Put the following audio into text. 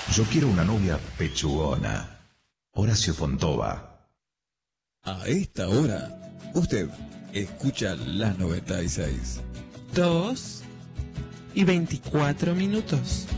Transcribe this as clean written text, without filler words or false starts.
Yo quiero una novia pechugona. Horacio Fontova. A esta hora, usted escucha las 96. 2:24.